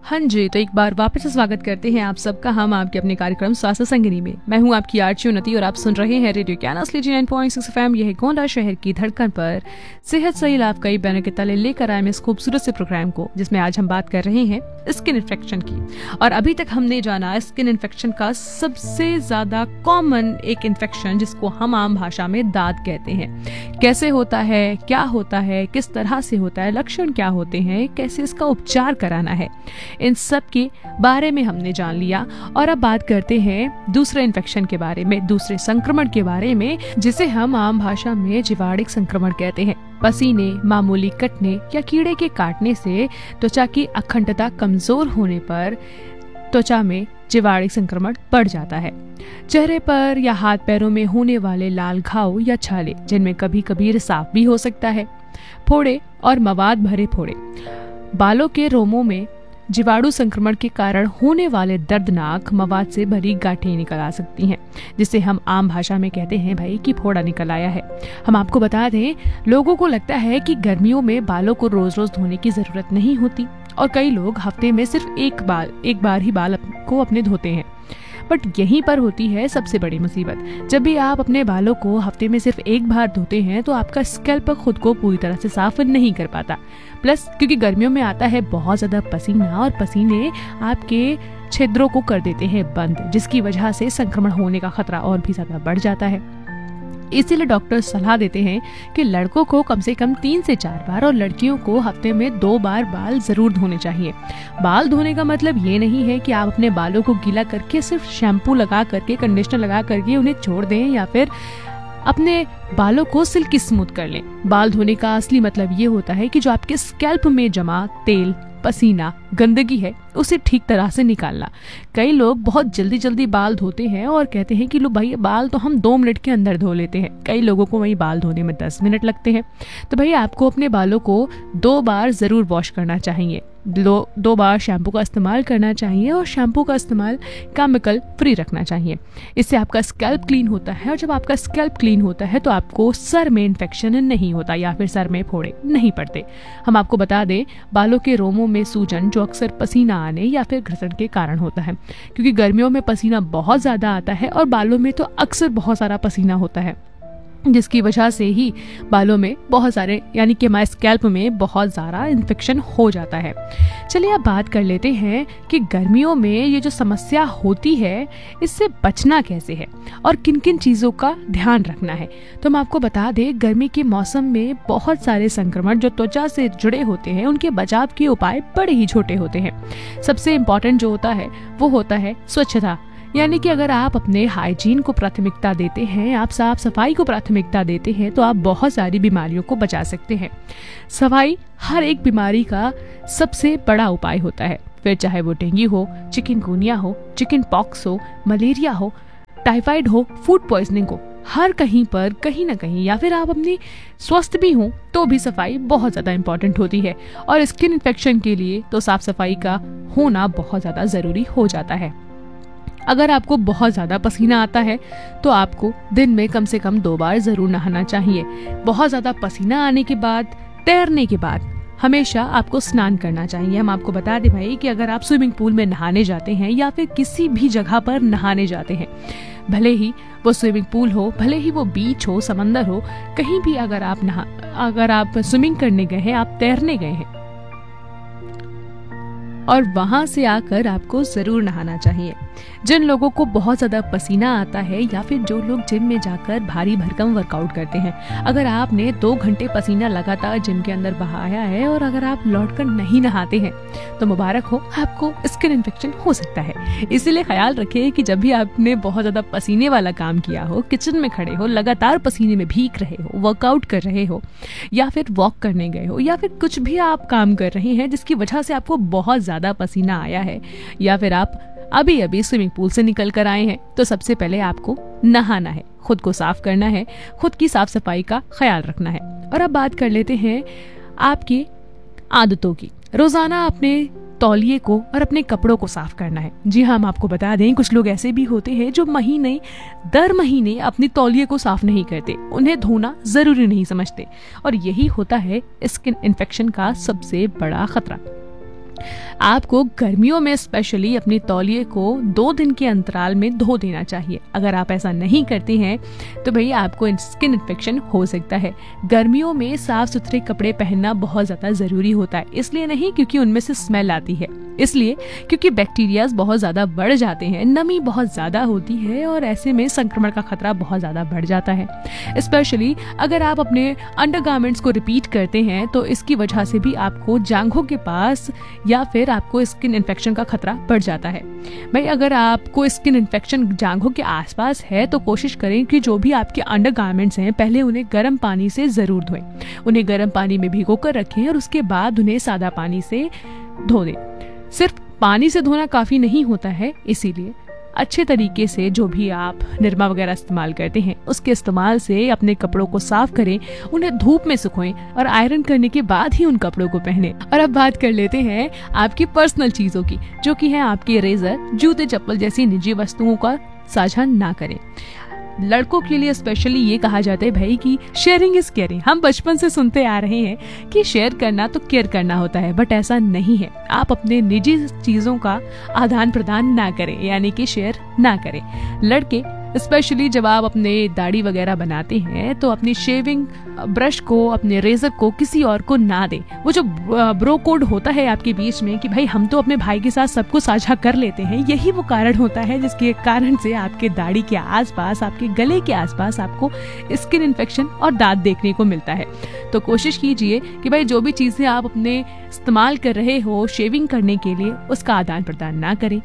हाँ जी, तो एक बार वापस से स्वागत करते हैं आप सबका हम आपके अपने कार्यक्रम स्वास्थ्य संगिनी में। मैं हूँ आपकी आरची उन्नति और आप सुन रहे हैं रेडियो ज्ञान असली 9.6 FM। यह गोंडा शहर की धड़कन पर सेहत सही लाभ कई बहनों के तले लेकर आए इस खूबसूरत से प्रोग्राम को, जिसमें आज हम बात कर रहे हैं स्किन इन्फेक्शन की। और अभी तक हमने जाना स्किन इन्फेक्शन का सबसे ज्यादा कॉमन एक इन्फेक्शन, जिसको हम आम भाषा में दाद कहते हैं। कैसे होता है, क्या होता है, किस तरह से होता है, लक्षण क्या होते हैं, कैसे इसका उपचार कराना है, इन सब के बारे में हमने जान लिया। और अब बात करते हैं दूसरे इन्फेक्शन के बारे में, दूसरे संक्रमण के बारे में, जिसे हम आम भाषा में जीवाणुक संक्रमण कहते हैं। पसीने, मामूली कटने या कीड़े के काटने से त्वचा की अखंडता कमजोर होने पर त्वचा में जीवाणुक संक्रमण बढ़ जाता है। चेहरे पर या हाथ पैरों में होने वाले लाल घाव या छाले, जिनमें कभी कभी रिसाव भी हो सकता है, फोड़े और मवाद भरे फोड़े, बालों के रोमों में जीवाणु संक्रमण के कारण होने वाले दर्दनाक मवाद से भरी गांठें निकल आ सकती हैं, जिसे हम आम भाषा में कहते हैं भाई कि फोड़ा निकल आया है। हम आपको बता दें, लोगों को लगता है कि गर्मियों में बालों को रोज रोज धोने की जरूरत नहीं होती और कई लोग हफ्ते में सिर्फ एक बार ही बाल को अपने धोते हैं। बट यहीं पर होती है सबसे बड़ी मुसीबत। जब भी आप अपने बालों को हफ्ते में सिर्फ एक बार धोते हैं तो आपका स्कैल्प खुद को पूरी तरह से साफ नहीं कर पाता। प्लस क्योंकि गर्मियों में आता है बहुत ज्यादा पसीना और पसीने आपके छिद्रों को कर देते हैं बंद, जिसकी वजह से संक्रमण होने का खतरा और भी ज्यादा बढ़ जाता है। इसीलिए डॉक्टर सलाह देते हैं कि लड़कों को कम से कम 3 से 4 बार और लड़कियों को हफ्ते में 2 बार बाल जरूर धोने चाहिए। बाल धोने का मतलब ये नहीं है कि आप अपने बालों को गीला करके सिर्फ शैम्पू लगा करके, कंडीशनर लगा करके उन्हें छोड़ दें या फिर अपने बालों को सिल्की स्मूथ कर लें। बाल धोने का असली मतलब ये होता है कि जो आपके स्कैल्प में जमा तेल, पसीना, गंदगी है, उसे ठीक तरह से निकालना। कई लोग बहुत जल्दी जल्दी बाल धोते हैं और कहते हैं कि लो भाई बाल तो हम 2 मिनट के अंदर धो लेते हैं। कई लोगों को वही बाल धोने में 10 मिनट लगते हैं। तो भाई आपको अपने बालों को 2 बार जरूर वॉश करना चाहिए। 2 बार शैम्पू का इस्तेमाल करना चाहिए और शैम्पू का इस्तेमाल केमिकल फ्री रखना चाहिए। इससे आपका स्कैल्प क्लीन होता है और जब आपका स्कैल्प क्लीन होता है तो आपको सर में इन्फेक्शन नहीं होता या फिर सर में फोड़े नहीं पड़ते। हम आपको बता दें, बालों के रोमों में सूजन जो अक्सर पसीना आने या फिर घर्षण के कारण होता है, क्योंकि गर्मियों में पसीना बहुत ज्यादा आता है और बालों में तो अक्सर बहुत सारा पसीना होता है, जिसकी वजह से ही बालों में बहुत सारे यानी कि हमारे स्कैल्प में बहुत ज़्यादा इन्फेक्शन हो जाता है। चलिए अब बात कर लेते हैं कि गर्मियों में ये जो समस्या होती है इससे बचना कैसे है और किन किन चीज़ों का ध्यान रखना है। तो हम आपको बता दें, गर्मी के मौसम में बहुत सारे संक्रमण जो त्वचा से जुड़े होते हैं उनके बचाव के उपाय बड़े ही छोटे होते हैं। सबसे इम्पोर्टेंट जो होता है वो होता है स्वच्छता। यानी कि अगर आप अपने हाइजीन को प्राथमिकता देते हैं, आप साफ सफाई को प्राथमिकता देते हैं, तो आप बहुत सारी बीमारियों को बचा सकते हैं। सफाई हर एक बीमारी का सबसे बड़ा उपाय होता है, फिर चाहे वो डेंगू हो, चिकनगुनिया हो, चिकन पॉक्स हो, मलेरिया हो, टाइफाइड हो, फूड पॉइजनिंग हो, हर कहीं पर कहीं ना कहीं या फिर आप अपनी स्वस्थ भी हो तो भी सफाई बहुत ज्यादा इंपॉर्टेंट होती है। और स्किन इन्फेक्शन के लिए तो साफ सफाई का होना बहुत ज्यादा जरूरी हो जाता है। अगर आपको बहुत ज़्यादा पसीना आता है तो आपको दिन में कम से कम 2 बार ज़रूर नहाना चाहिए। बहुत ज़्यादा पसीना आने के बाद, तैरने के बाद हमेशा आपको स्नान करना चाहिए। हम आपको बता दें भाई कि अगर आप स्विमिंग पूल में नहाने जाते हैं या फिर किसी भी जगह पर नहाने जाते हैं, भले ही वो स्विमिंग पूल हो, भले ही वो बीच हो, समंदर हो, कहीं भी अगर आप स्विमिंग करने गए हैं, आप तैरने गए हैं और वहां से आकर आपको जरूर नहाना चाहिए। जिन लोगों को बहुत ज्यादा पसीना आता है या फिर जो लोग जिम में जाकर भारी भरकम वर्कआउट करते हैं, अगर आपने 2 घंटे पसीना लगातार जिम के अंदर बहाया है और अगर आप लौटकर नहीं नहाते हैं तो मुबारक हो, आपको स्किन इन्फेक्शन हो सकता है। इसीलिए ख्याल रखें कि जब भी आपने बहुत ज्यादा पसीने वाला काम किया हो, किचन में खड़े हो, लगातार पसीने में भीग रहे हो, वर्कआउट कर रहे हो या फिर वॉक करने गए हो या फिर कुछ भी आप काम कर रहे हैं जिसकी वजह से आपको बहुत ज्यादा पसीना आया है या फिर आप अभी अभी स्विमिंग पूल से निकल कर आए हैं, तो सबसे पहले आपको नहाना है, खुद को साफ करना है, खुद की साफ सफाई का ख्याल रखना है। और अब बात कर लेते हैं आपकी आदतों की। रोजाना अपने तौलिए को और अपने कपड़ों को साफ करना है। जी हाँ, हम आपको बता दें, कुछ लोग ऐसे भी होते हैं जो महीने दर महीने अपनी तौलिए को साफ नहीं करते, उन्हें धोना जरूरी नहीं समझते और यही होता है स्किन इन्फेक्शन का सबसे बड़ा खतरा। आपको गर्मियों में स्पेशली अपने तौलिए को 2 दिन के अंतराल में धो देना चाहिए। अगर आप ऐसा नहीं करते हैं तो भाई आपको स्किन इन्फेक्शन हो सकता है। गर्मियों में साफ सुथरे कपड़े पहनना बहुत ज्यादा जरूरी होता है, इसलिए नहीं क्योंकि उनमें से स्मेल आती है, इसलिए क्योंकि बैक्टीरियाज बहुत ज्यादा बढ़ जाते हैं, नमी बहुत ज्यादा होती है और ऐसे में संक्रमण का खतरा बहुत ज्यादा बढ़ जाता है। स्पेशली अगर आप अपने अंडरगारमेंट्स को रिपीट करते हैं तो इसकी वजह से भी आपको जांघों के पास या फिर आपको स्किन इन्फेक्शन का खतरा बढ़ जाता है। भाई अगर आपको स्किन इन्फेक्शन जांघों के आसपास है तो कोशिश करें कि जो भी आपके अंडरगारमेंट्स हैं पहले उन्हें गर्म पानी से जरूर धोएं, उन्हें गर्म पानी में भिगो कर रखें और उसके बाद उन्हें सादा पानी से धो दें। सिर्फ पानी से धोना काफी नहीं होता है, इसीलिए अच्छे तरीके से जो भी आप निरमा वगैरह इस्तेमाल करते हैं उसके इस्तेमाल से अपने कपड़ों को साफ करें, उन्हें धूप में सुखाएं और आयरन करने के बाद ही उन कपड़ों को पहने। और अब बात कर लेते हैं आपकी पर्सनल चीजों की, जो कि है आपके रेजर, जूते, चप्पल जैसी निजी वस्तुओं का साझा ना करें। लड़कों के लिए स्पेशली ये कहा जाता है भाई कि शेयरिंग इज केयरिंग। हम बचपन से सुनते आ रहे हैं कि शेयर करना तो केयर करना होता है, बट ऐसा नहीं है। आप अपने निजी चीजों का आदान प्रदान ना करें, यानी कि शेयर ना करें। लड़के स्पेशली जब आप अपने दाढ़ी वगैरह बनाते हैं तो अपनी शेविंग ब्रश को, अपने रेजर को किसी और को ना दें। वो जो ब्रो कोड होता है आपके बीच में कि भाई हम तो अपने भाई के साथ सब कुछ साझा कर लेते हैं, यही वो कारण होता है जिसके कारण से आपके दाढ़ी के आसपास, आपके गले के आसपास आपको स्किन इन्फेक्शन और दांत देखने को मिलता है। तो कोशिश कीजिए कि भाई जो भी चीजें आप अपने इस्तेमाल कर रहे हो शेविंग करने के लिए, उसका आदान प्रदान ना करें।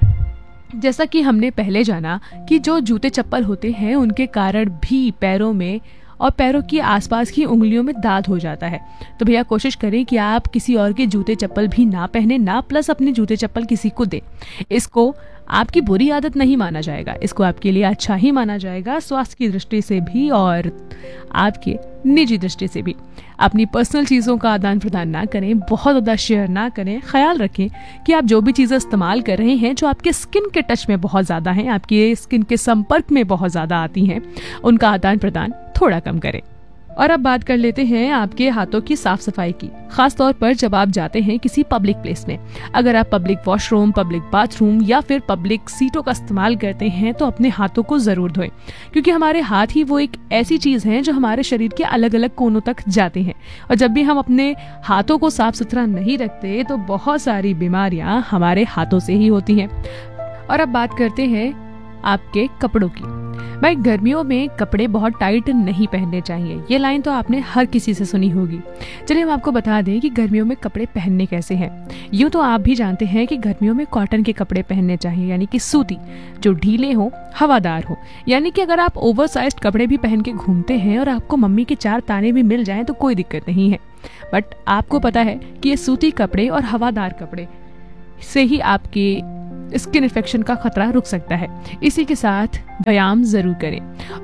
जैसा कि हमने पहले जाना कि जो जूते चप्पल होते हैं उनके कारण भी पैरों में और पैरों के आसपास की उंगलियों में दाद हो जाता है। तो भैया कोशिश करें कि आप किसी और के जूते चप्पल भी ना पहने, ना प्लस अपने जूते चप्पल किसी को दें। इसको आपकी बुरी आदत नहीं माना जाएगा, इसको आपके लिए अच्छा ही माना जाएगा, स्वास्थ्य की दृष्टि से भी और आपके निजी दृष्टि से भी। अपनी पर्सनल चीज़ों का आदान प्रदान ना करें, बहुत ज़्यादा शेयर ना करें। ख्याल रखें कि आप जो भी चीज़ें इस्तेमाल कर रहे हैं जो आपके स्किन के टच में बहुत ज़्यादा हैं, आपके स्किन के संपर्क में बहुत ज़्यादा आती हैं, उनका आदान प्रदान थोड़ा कम करें। और अब बात कर लेते हैं आपके हाथों की साफ सफाई की, खास तौर पर जब आप जाते हैं किसी पब्लिक प्लेस में। अगर आप पब्लिक वॉशरूम, पब्लिक बाथरूम या फिर पब्लिक सीटों का इस्तेमाल करते हैं तो अपने हाथों को जरूर धोएं, क्योंकि हमारे हाथ ही वो एक ऐसी चीज है जो हमारे शरीर के अलग अलग कोनों तक जाते हैं। और जब भी हम अपने हाथों को साफ सुथरा नहीं रखते तो बहुत सारी बीमारियां हमारे हाथों से ही होती हैं। और अब बात करते हैं आपके कपड़ों की। भाई गर्मियों में कपड़े बहुत टाइट नहीं पहनने चाहिए, ये लाइन तो आपने हर किसी से सुनी होगी। चलिए हम आपको बता दें कि गर्मियों में कपड़े पहनने कैसे हैं। यूँ तो आप भी जानते हैं कि गर्मियों में कॉटन के कपड़े पहनने चाहिए, यानी कि सूती, जो ढीले हो, हवादार हो। यानी कि अगर आप ओवरसाइज्ड कपड़े भी पहन के घूमते हैं और आपको मम्मी के 4 ताने भी मिल जाएं तो कोई दिक्कत नहीं है, बट आपको पता है कि ये सूती कपड़े और हवादार कपड़े से ही आपके स्किन इन्फेक्शन का खतरा रुक सकता है। इसी के साथ व्यायाम जरूर करें,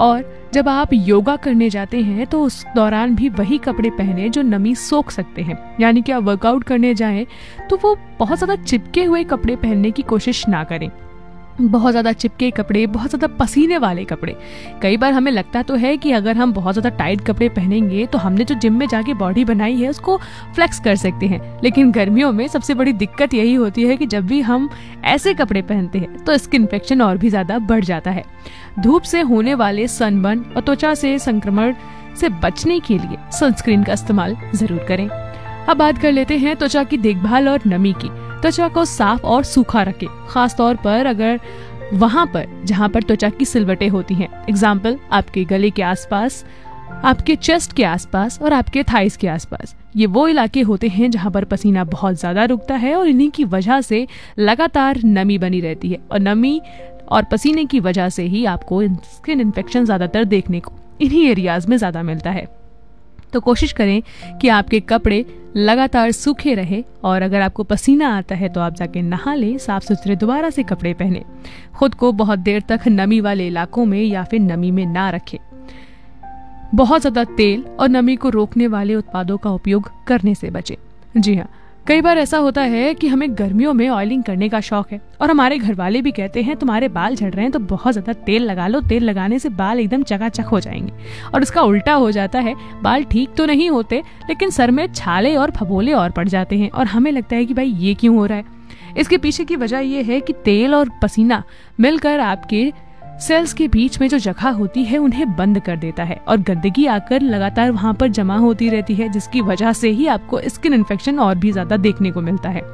और जब आप योगा करने जाते हैं तो उस दौरान भी वही कपड़े पहने जो नमी सोख सकते हैं। यानी कि आप वर्कआउट करने जाएं तो वो बहुत ज्यादा चिपके हुए कपड़े पहनने की कोशिश ना करें। बहुत ज़्यादा चिपके कपड़े, बहुत ज़्यादा पसीने वाले कपड़े, कई बार हमें लगता तो है कि अगर हम बहुत ज़्यादा टाइट कपड़े पहनेंगे तो हमने जो जिम में जाके बॉडी बनाई है उसको फ्लेक्स कर सकते हैं। लेकिन गर्मियों में सबसे बड़ी दिक्कत यही होती है कि जब भी हम ऐसे कपड़े पहनते हैं तो स्किन इन्फेक्शन और भी ज़्यादा बढ़ जाता है। धूप से होने वाले सनबर्न और त्वचा से संक्रमण से बचने के लिए सनस्क्रीन का इस्तेमाल जरूर करें। अब बात कर लेते हैं त्वचा की देखभाल और नमी की। त्वचा को साफ और सूखा रखें, खास तौर पर अगर वहां पर जहां पर त्वचा की सिलवटें होती हैं। एग्जाम्पल, आपके गले के आसपास, आपके चेस्ट के आसपास और आपके थाइस के आसपास। ये वो इलाके होते हैं जहां पर पसीना बहुत ज्यादा रुकता है और इन्हीं की वजह से लगातार नमी बनी रहती है, और नमी और पसीने की वजह से ही आपको स्किन इन्फेक्शन ज्यादातर देखने को इन्हीं एरियाज में ज्यादा मिलता है। तो कोशिश करें कि आपके कपड़े लगातार सूखे रहे, और अगर आपको पसीना आता है तो आप जाके नहा लें, साफ सुथरे दोबारा से कपड़े पहने। खुद को बहुत देर तक नमी वाले इलाकों में या फिर नमी में ना रखें। बहुत ज्यादा तेल और नमी को रोकने वाले उत्पादों का उपयोग करने से बचें। जी हाँ, कई बार ऐसा होता है कि हमें गर्मियों में ऑयलिंग करने का शौक है और हमारे घर वाले भी कहते हैं तुम्हारे बाल झड़ रहे हैं तो बहुत ज्यादा तेल लगा लो, तेल लगाने से बाल एकदम चकाचक हो जाएंगे। और इसका उल्टा हो जाता है, बाल ठीक तो नहीं होते लेकिन सर में छाले और फफोले और पड़ जाते हैं और हमें लगता है कि भाई ये क्यों हो रहा है। इसके पीछे की वजह यह है कि तेल और पसीना मिलकर आपके सेल्स के बीच में जो जगह होती है उन्हें बंद कर देता है और गंदगी आकर लगातार वहां पर जमा होती रहती है, जिसकी वजह से ही आपको स्किन इन्फेक्शन और भी ज्यादा देखने को मिलता है।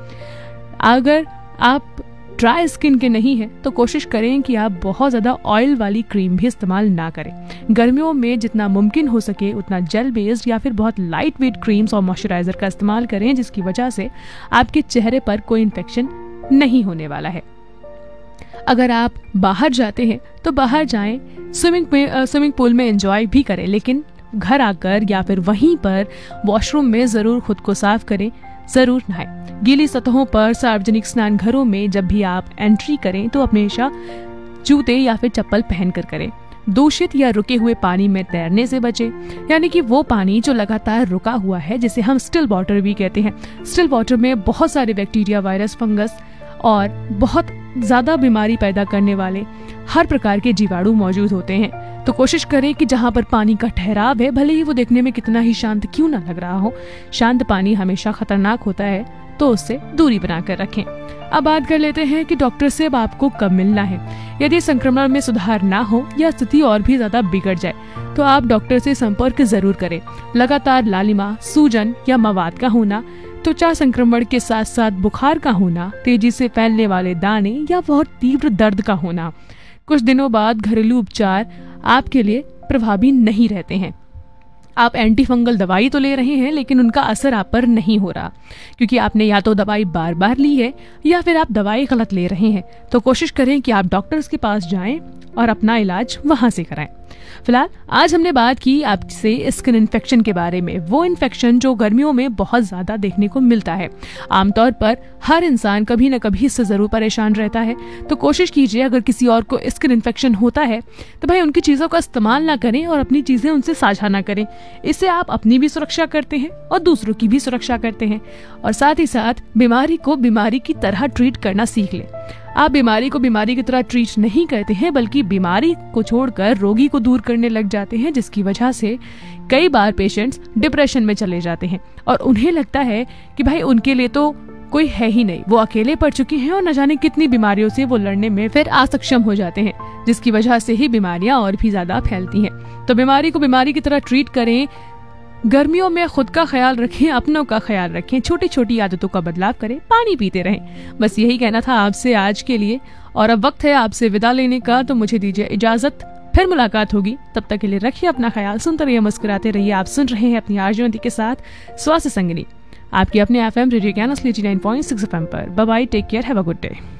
अगर आप ड्राई स्किन के नहीं है तो कोशिश करें कि आप बहुत ज्यादा ऑयल वाली क्रीम भी इस्तेमाल ना करें। गर्मियों में जितना मुमकिन हो सके उतना जेल बेस्ड या फिर बहुत लाइट वेट क्रीम्स और मॉइस्चराइजर का इस्तेमाल करें, जिसकी वजह से आपके चेहरे पर कोई इन्फेक्शन नहीं होने वाला है। अगर आप बाहर जाते हैं तो बाहर जाएं, स्विमिंग पूल में एंजॉय भी करें, लेकिन घर आकर या फिर वहीं पर वॉशरूम में जरूर खुद को साफ करें, जरूर नहाएं। गीली सतहों पर सार्वजनिक स्नान घरों में जब भी आप एंट्री करें तो हमेशा जूते या फिर चप्पल पहनकर करें। दूषित या रुके हुए पानी में तैरने से बचें, यानी कि वो पानी जो लगातार रुका हुआ है जिसे हम स्टिल वाटर भी कहते हैं। स्टिल वाटर में बहुत सारे बैक्टीरिया, वायरस, फंगस और बहुत ज्यादा बीमारी पैदा करने वाले हर प्रकार के जीवाणु मौजूद होते हैं। तो कोशिश करें कि जहां पर पानी का ठहराव है, भले ही वो देखने में कितना ही शांत क्यों ना लग रहा हो, शांत पानी हमेशा खतरनाक होता है, तो उससे दूरी बनाकर रखें। अब बात कर लेते हैं कि डॉक्टर से अब आपको कब मिलना है। यदि संक्रमण में सुधार ना हो या स्थिति और भी ज्यादा बिगड़ जाए तो आप डॉक्टर से संपर्क जरूर करें। लगातार लालिमा, सूजन या मवाद का होना, त्वचा संक्रमण के साथ साथ बुखार का होना, तेजी से फैलने वाले दाने या बहुत तीव्र दर्द का होना, कुछ दिनों बाद घरेलू उपचार आपके लिए प्रभावी नहीं रहते हैं। आप एंटी फंगल दवाई तो ले रहे हैं लेकिन उनका असर आप पर नहीं हो रहा, क्योंकि आपने या तो दवाई बार बार ली है या फिर आप दवाई गलत ले रहे हैं। तो कोशिश करें कि आप डॉक्टर्स के पास जाएं और अपना इलाज वहां से कराएं। फिलहाल आज हमने बात की आपसे स्किन इन्फेक्शन के बारे में, वो इन्फेक्शन जो गर्मियों में बहुत ज्यादा देखने को मिलता है। आमतौर पर हर इंसान कभी न कभी इससे जरूर परेशान रहता है। तो कोशिश कीजिए अगर किसी और को स्किन इन्फेक्शन होता है तो भाई उनकी चीजों का इस्तेमाल ना करें और अपनी चीजें उनसे साझा ना करें। इससे आप अपनी भी सुरक्षा करते हैं और दूसरों की भी सुरक्षा करते हैं, और साथ ही साथ बीमारी को बीमारी की तरह ट्रीट करना सीख लें। आप बीमारी को बीमारी की तरह ट्रीट नहीं करते हैं बल्कि बीमारी को छोड़कर रोगी को दूर करने लग जाते हैं, जिसकी वजह से कई बार पेशेंट्स डिप्रेशन में चले जाते हैं और उन्हें लगता है कि भाई उनके लिए तो कोई है ही नहीं, वो अकेले पड़ चुके हैं और न जाने कितनी बीमारियों से वो लड़ने में फिर असक्षम हो जाते हैं, जिसकी वजह से ही बीमारियां और भी ज्यादा फैलती हैं। तो बीमारी को बीमारी की तरह ट्रीट करें। गर्मियों में खुद का ख्याल रखें, अपनों का ख्याल रखें, छोटी छोटी आदतों का बदलाव करें, पानी पीते रहें। बस यही कहना था आपसे आज के लिए, और अब वक्त है आपसे विदा लेने का, तो मुझे दीजिए इजाजत। फिर मुलाकात होगी, तब तक के लिए रखिए अपना ख्याल, सुनते रहिए, मुस्कुराते रहिए। आप सुन रहे हैं अपनी आरजे के साथ स्वास्थ्य संगिनी, आपकी अपने FM रेडियो ज्ञान 89.6 FM पर। Bye bye, take care, have a good day.